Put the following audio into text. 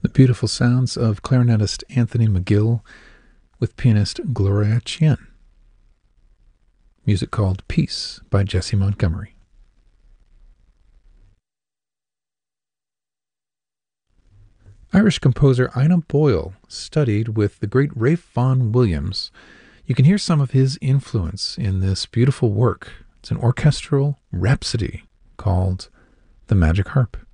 The beautiful sounds of clarinetist Anthony McGill with pianist Gloria Chien. Music called Peace by Jesse Montgomery. Irish composer Ina Boyle studied with the great Ralph Vaughan Williams. You can hear some of his influence in this beautiful work. It's an orchestral rhapsody called The Magic Harp.